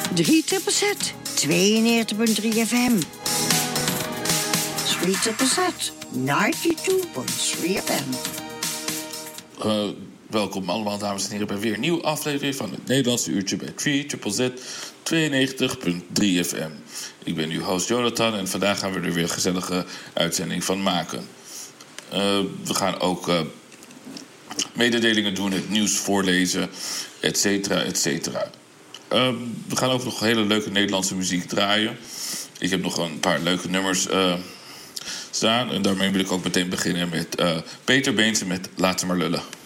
3ZZZ, 92.3 FM. 3ZZZ, 92.3 FM. Welkom allemaal, dames en heren, bij weer een nieuwe aflevering van het Nederlandse uurtje bij 3ZZZ 92.3 FM. Ik ben uw host Jonathan en vandaag gaan we er weer een gezellige uitzending van maken. We gaan ook mededelingen doen, het nieuws voorlezen, et cetera, et cetera. We gaan ook nog hele leuke Nederlandse muziek draaien. Ik heb nog een paar leuke nummers staan en daarmee wil ik ook meteen beginnen met Peter Beense met Laat ze maar lullen.